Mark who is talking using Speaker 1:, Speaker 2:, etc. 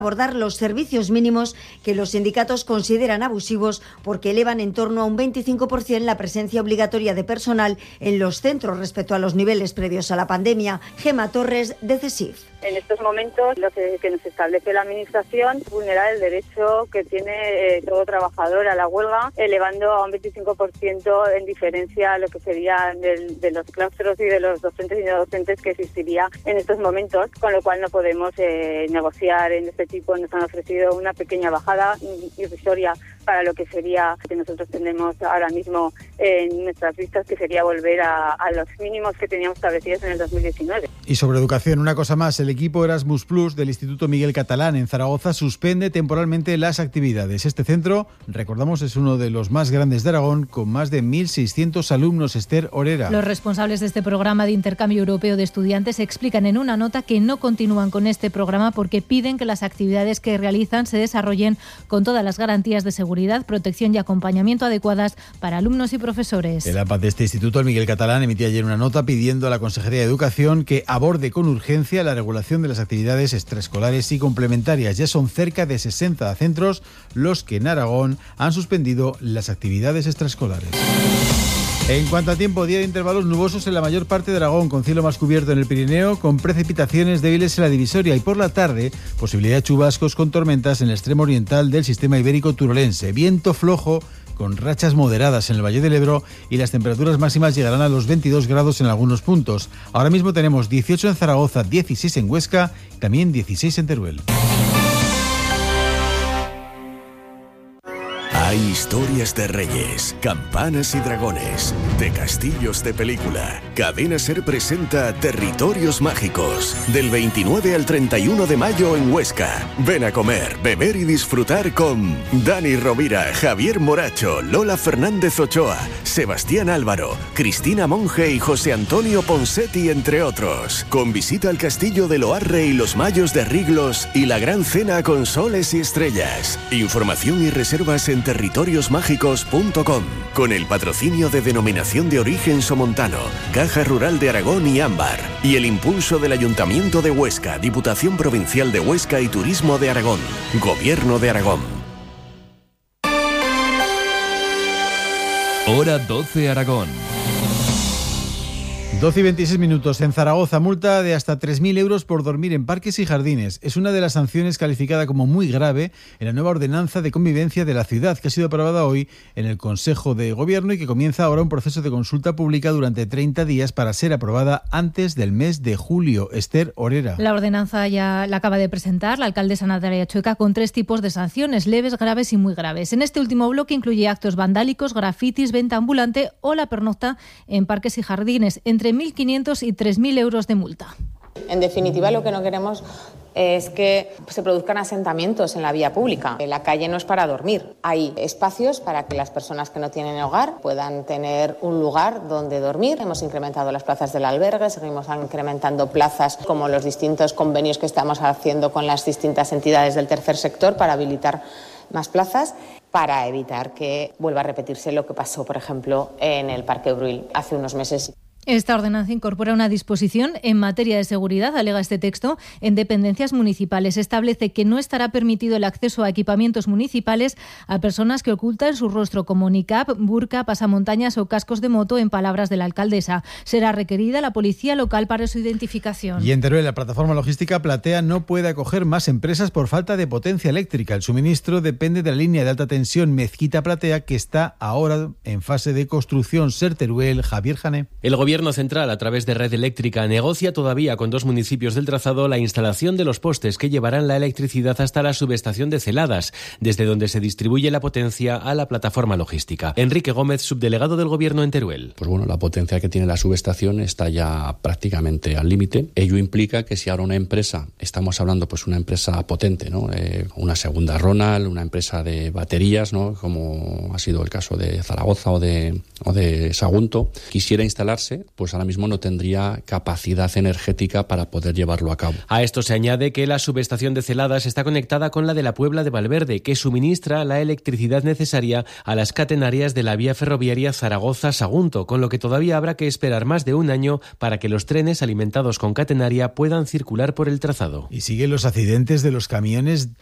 Speaker 1: abordar los servicios mínimos que los sindicatos consideran abusivos porque elevan en torno a un 25% la presencia obligatoria de personal en los centros respecto a los niveles previos a la pandemia. Gema Torres, de CESIF.
Speaker 2: En estos momentos lo que nos establece la Administración es vulnerar el derecho que tiene todo trabajador a la huelga, elevando a un 25% en diferencia a lo que sería de los claustros y de los docentes y no docentes que existiría en estos momentos, con lo cual no podemos negociar en este tipo. Nos han ofrecido una pequeña bajada irrisoria para lo que sería que nosotros tenemos ahora mismo en nuestras vistas, que sería volver a los mínimos que teníamos establecidos en el 2019.
Speaker 3: Y sobre educación, una cosa más, el equipo Erasmus Plus del Instituto Miguel Catalán en Zaragoza suspende temporalmente las actividades. Este centro, recordamos, es uno de los más grandes de Aragón, con más de 1.600 alumnos. Esther Orera.
Speaker 4: Los responsables de este programa de intercambio europeo de estudiantes explican en una nota que no continúan con este programa porque piden que las actividades que realizan se desarrollen con todas las garantías de seguridad, protección y acompañamiento adecuadas para alumnos y profesores.
Speaker 3: El APA de este instituto, el Miguel Catalán, emitía ayer una nota pidiendo a la Consejería de Educación que aborde con urgencia la regulación de las actividades extraescolares y complementarias. Ya son cerca de 60 centros los que en Aragón han suspendido las actividades extraescolares. En cuanto a tiempo, día de intervalos nubosos en la mayor parte de Aragón, con cielo más cubierto en el Pirineo, con precipitaciones débiles en la divisoria, y por la tarde, posibilidad de chubascos con tormentas en el extremo oriental del sistema ibérico turolense. Viento flojo con rachas moderadas en el Valle del Ebro, y las temperaturas máximas llegarán a los 22 grados en algunos puntos. Ahora mismo tenemos 18 en Zaragoza, 16 en Huesca, también 16 en Teruel.
Speaker 5: Hay historias de reyes, campanas y dragones, de castillos de película. Cadena SER presenta Territorios Mágicos, del 29 al 31 de mayo en Huesca. Ven a comer, beber y disfrutar con Dani Rovira, Javier Moracho, Lola Fernández Ochoa, Sebastián Álvaro, Cristina Monge y José Antonio Ponsetti, entre otros. Con visita al castillo de Loarre y los Mayos de Riglos y la gran cena con soles y estrellas. Información y reservas en territoriosmágicos.com, con el patrocinio de Denominación de Origen Somontano, Caja Rural de Aragón y Ámbar, y el impulso del Ayuntamiento de Huesca, Diputación Provincial de Huesca y Turismo de Aragón, Gobierno de Aragón.
Speaker 6: Hora 12 Aragón.
Speaker 3: 12 y 26 minutos. En Zaragoza, multa de hasta 3.000 euros por dormir en parques y jardines. Es una de las sanciones calificada como muy grave en la nueva ordenanza de convivencia de la ciudad, que ha sido aprobada hoy en el Consejo de Gobierno y que comienza ahora un proceso de consulta pública durante 30 días para ser aprobada antes del mes de julio. Esther Orera.
Speaker 4: La ordenanza ya la acaba de presentar la alcaldesa Natalia Chueca, con 3 tipos de sanciones: leves, graves y muy graves. En este último bloque incluye actos vandálicos, grafitis, venta ambulante o la pernocta en parques y jardines, entre 1.500 y 3.000 euros de multa.
Speaker 7: En definitiva, lo que no queremos es que se produzcan asentamientos en la vía pública. La calle no es para dormir. Hay espacios para que las personas que no tienen hogar puedan tener un lugar donde dormir. Hemos incrementado las plazas del albergue, seguimos incrementando plazas, como los distintos convenios que estamos haciendo con las distintas entidades del tercer sector para habilitar más plazas, para evitar que vuelva a repetirse lo que pasó, por ejemplo, en el Parque Bruil hace unos meses.
Speaker 4: Esta ordenanza incorpora una disposición en materia de seguridad, alega este texto, en dependencias municipales. Establece que no estará permitido el acceso a equipamientos municipales a personas que ocultan su rostro, como niqab, burka, pasamontañas o cascos de moto, en palabras de la alcaldesa. Será requerida la policía local para su identificación.
Speaker 3: Y en Teruel, la plataforma logística Platea no puede acoger más empresas por falta de potencia eléctrica. El suministro depende de la línea de alta tensión Mezquita-Platea, que está ahora en fase de construcción. SER Teruel, Javier Jané.
Speaker 8: El Gobierno Central, a través de Red Eléctrica, negocia todavía con 2 municipios del trazado la instalación de los postes que llevarán la electricidad hasta la subestación de Celadas, desde donde se distribuye la potencia a la plataforma logística. Enrique Gómez, subdelegado del Gobierno en Teruel.
Speaker 9: Pues bueno, la potencia que tiene la subestación está ya prácticamente al límite. Ello implica que si ahora una empresa, estamos hablando pues una empresa potente, ¿no? Una segunda Ronald, una empresa de baterías, ¿no? Como ha sido el caso de Zaragoza o de Sagunto, quisiera instalarse fuese, pues ahora mismo no tendría capacidad energética para poder llevarlo a cabo.
Speaker 8: A esto se añade que la subestación de Celadas está conectada con la de la Puebla de Valverde, que suministra la electricidad necesaria a las catenarias de la vía ferroviaria Zaragoza-Sagunto, con lo que todavía habrá que esperar más de un año para que los trenes alimentados con catenaria puedan circular por el trazado.
Speaker 3: Y siguen los accidentes de los camiones